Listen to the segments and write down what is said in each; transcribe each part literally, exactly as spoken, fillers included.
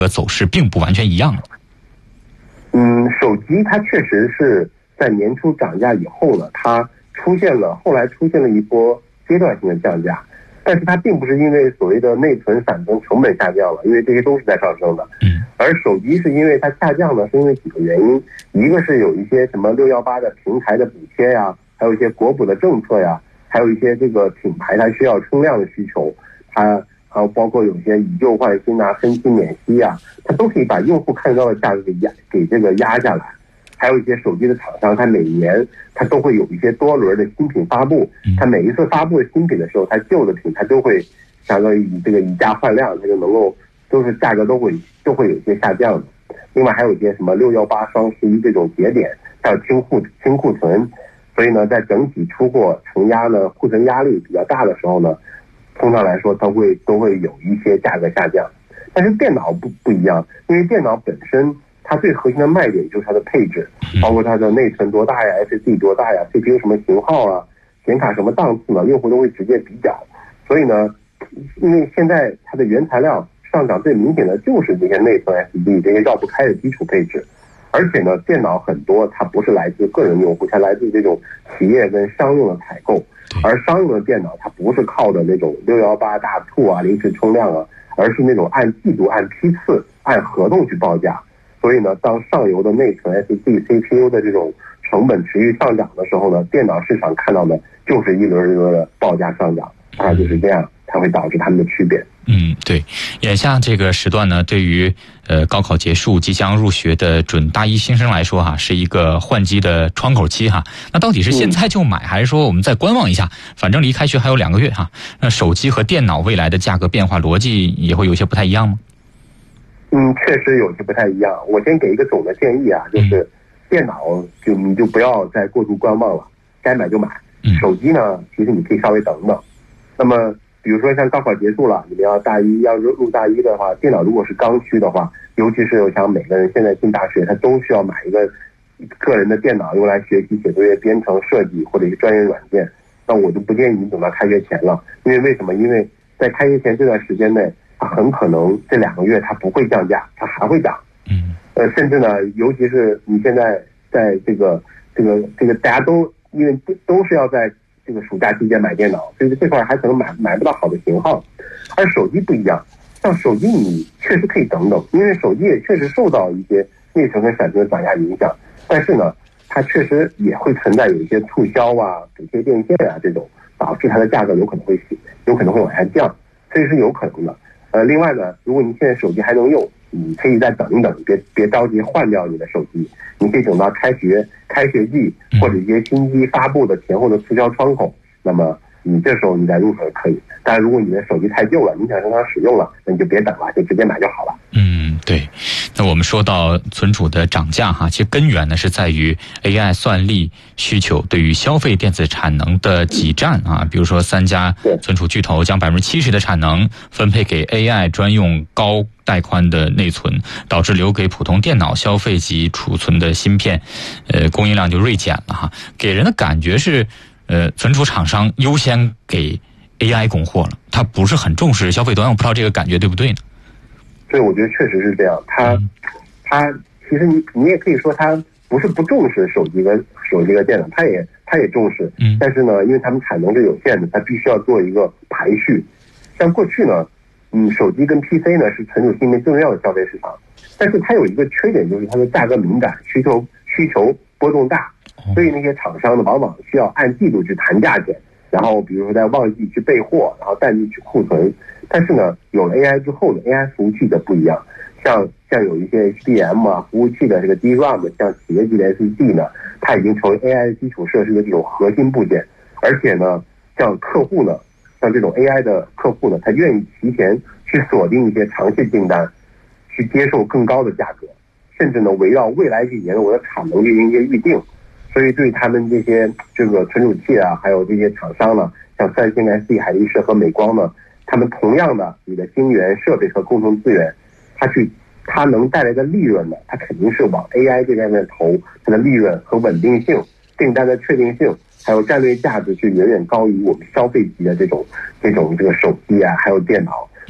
的走势并不完全一样了。 嗯，手机它确实是在年初涨价以后呢，它出现了后来出现了一波阶段性的降价，但是它并不是因为所谓的内存、闪存成本下降了，因为这些都是在上升的。 嗯， 而手机是因为它下降呢，是因为几个原因，一个是有一些什么六一八的平台的补贴呀，还有一些国补的政策呀，还有一些这个品牌它需要冲量的需求，它还有包括有些以旧换新啊、分期免息啊，它都可以把用户看到的价格给压给这个压下来。还有一些手机的厂商，它每年它都会有一些多轮的新品发布，它每一次发布的新品的时候，它旧的品它都会相当于以这个以价换量，它就能够都是价格都会都会有一些下降的。另外还有一些什么六一八、双十一这种节点，还有清库清库存，所以呢，在整体出货承压呢库存压力比较大的时候呢，通常来说都会都会有一些价格下降。但是电脑不不一样，因为电脑本身它最核心的卖点就是它的配置，包括它的内存多大呀 ，S S D 多大呀 ，C P U 什么型号啊，显卡什么档次呢，用户都会直接比较。所以呢，因为现在它的原材料上涨最明显的就是这些内存 S S D 这些绕不开的基础配置。而且呢，电脑很多它不是来自个人用户，它来自这种企业跟商用的采购。而商用的电脑它不是靠的那种六一八大促啊、临时冲量啊，而是那种按季度、按批次、按合同去报价。所以呢，当上游的内存 S S D、C P U 的这种成本持续上涨的时候呢，电脑市场看到的就是一轮一轮的报价上涨，啊，就是这样，它会导致它们的区别。 嗯，对，眼下这个时段呢，对于呃高考结束即将入学的准大一新生来说哈，是一个换机的窗口期哈。那到底是现在就买，还是说我们再观望一下？反正离开学还有两个月哈。那手机和电脑未来的价格变化逻辑也会有些不太一样吗？ 嗯，确实有些不太一样。我先给一个总的建议啊，就是电脑就你就不要再过度观望了，该买就买。手机呢，其实你可以稍微等等。那么比如说像高考结束了，你们要大一要入入大一的话，电脑如果是刚需的话，尤其是我想每个人现在进大学，他都需要买一个个人的电脑用来学习、写作业、编程、设计或者一个专业软件。那我就不建议你等到开学前了，因为为什么？因为在开学前这段时间内，它很可能这两个月它不会降价，它还会涨。 嗯， 呃，甚至呢，尤其是你现在在这个这个这个大家都因为都是要在这个暑假期间买电脑，所以这块还可能买买不到好的型号。而手机不一样，像手机你确实可以等等，因为手机也确实受到一些内存跟闪存的涨价影响，但是呢，它确实也会存在有一些促销啊、补贴变现啊这种，导致它的价格有可能会有可能会往下降，这是有可能的。呃，另外呢，如果你现在手机还能用，你可以再等一等，别别着急换掉你的手机，你可以等到开学开学季或者一些新机发布的前后的促销窗口，那么你这时候你再入手可以。但如果你的手机太旧了，你想正常使用了，那你就别等了，就直接买就好了。 嗯，对。那我们说到存储的涨价哈，其实根源呢是在于 A I 算力需求对于消费电子产能的挤占啊。比如说三家存储巨头将百分之七十的产能分配给 A I 专用高带宽的内存，导致留给普通电脑消费级储存的芯片，呃，供应量就锐减了哈。给人的感觉是，呃，存储厂商优先给 A I 供货了，他不是很重视消费端，我不知道这个感觉对不对呢？ 对，我觉得确实是这样。他，他其实你你也可以说他不是不重视手机跟手机跟电脑，他也他也重视， 嗯， 但是呢，因为他们产能是有限的，他必须要做一个排序。像过去呢，嗯，手机跟 P C 呢是存储芯片最重要的消费市场，但是它有一个缺点，就是它的价格敏感，需求需求波动大，所以那些厂商呢往往需要按季度去谈价钱，然后比如说在旺季去备货，然后淡季去库存。但是呢，有了 A I 之后呢 ，A I 服务器的不一样，像像有一些 H B M 啊服务器的这个 D RAM， 像企业级的 S S D 呢，它已经成为 A I 基础设施的这种核心部件。而且呢，像客户呢，像这种 A I 的客户呢，他愿意提前去锁定一些长线订单，去接受更高的价格，甚至呢，围绕未来几年的我的产能进行一些预定。所以对他们这些这个存储器啊，还有这些厂商呢，像三星、S D、海力士和美光呢，他们同样的你的晶圆、设备和共同资源，它去它能带来的利润呢，它肯定是往 A I 这边面投，它的利润和稳定性、订单的确定性，还有战略价值是远远高于我们消费级的这种这种这个手机啊，还有电脑。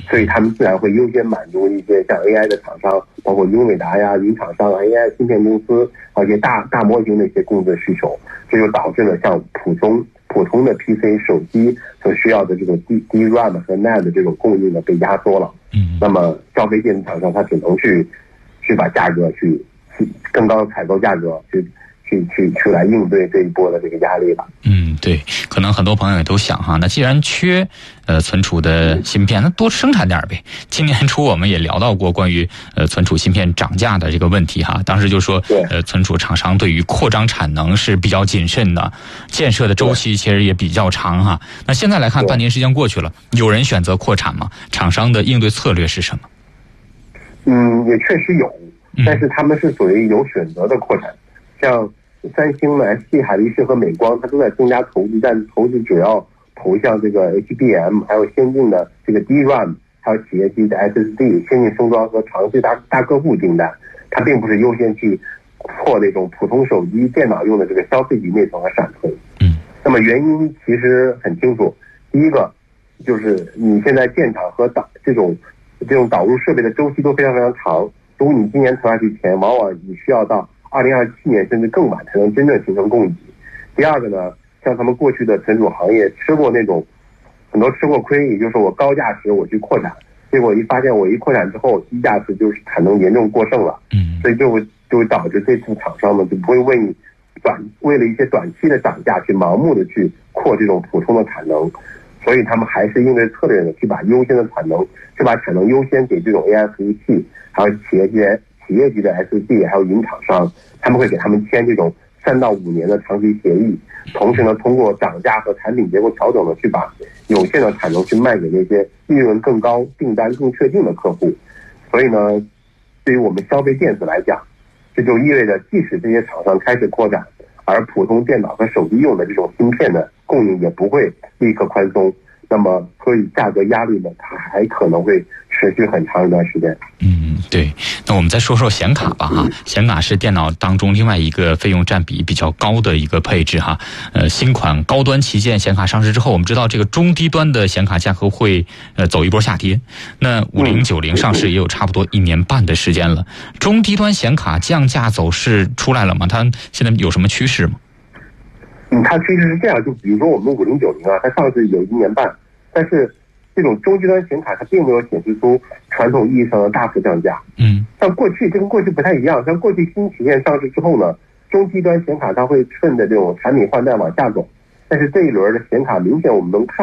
所以他们自然会优先满足一些像 A I 的厂商，包括英伟达呀、云厂商、A I 芯片公司，而且大大模型的一些供应需求，这就导致了像普通普通的 P C 手机所需要的这种 D D RAM 和 N A N D 的这种供应呢被压缩了。嗯，那么消费电子厂商它只能去去把价格去去更高的采购价格去。去去去来应对这一波的这个压力吧。 嗯，对，可能很多朋友也都想哈，那既然缺呃存储的芯片，那多生产点呗。今年初我们也聊到过关于呃存储芯片涨价的这个问题哈，当时就说呃存储厂商对于扩张产能是比较谨慎的，建设的周期其实也比较长哈。那现在来看，半年时间过去了，有人选择扩产吗？厂商的应对策略是什么？ 嗯，也确实有，但是他们是属于有选择的扩产，像三星呢、S T 海力士和美光，它都在增加投资，但投资主要投向这个 H B M， 还有先进的这个 D RAM， 还有企业级的 S S D、先进封装和长期大大客户订单，它并不是优先去扩那种普通手机、电脑用的这个消费级内存和闪存。嗯，那么原因其实很清楚，第一个就是你现在建厂和导这种这种导入设备的周期都非常非常长，如果你今年投下去钱，往往你需要到二零二七年甚至更晚才能真正形成供给。第二个呢，像他们过去的存储行业吃过那种很多吃过亏，也就是我高价时我去扩展，结果一发现我一扩展之后低价时就是产能严重过剩了，嗯，所以就会就会导致这次厂商们就不会为你短为了一些短期的涨价去盲目的去扩这种普通的产能，所以他们还是应对策略的去把优先的产能，是把产能优先给这种 A I 服务器，还有企业级企业级的 S D 还有云厂商，他们会给他们签这种三到五年的长期协议，同时呢，通过涨价和产品结构调整呢，去把有限的产能去卖给那些利润更高、订单更确定的客户。所以呢，对于我们消费电子来讲，这就意味着，即使这些厂商开始扩展，而普通电脑和手机用的这种芯片的供应也不会立刻宽松。那么，所以价格压力呢，它还可能会持续很长一段时间。 嗯，对。那我们再说说显卡吧哈，显卡是电脑当中另外一个费用占比比较高的一个配置哈。呃，新款高端旗舰显卡上市之后，我们知道这个中低端的显卡价格会呃走一波下跌。那五零九零上市也有差不多一年半的时间了，中低端显卡降价走势出来了吗？它现在有什么趋势吗？ 嗯，它趋势是这样，就比如说我们五零九零啊，它上市有一年半，但是这种中低端显卡它并没有显示出传统意义上的大幅降价。嗯，像过去这跟过去不太一样，像过去新旗舰上市之后呢，中低端显卡它会顺着这种产品换代往下走，但是这一轮的显卡明显我们能看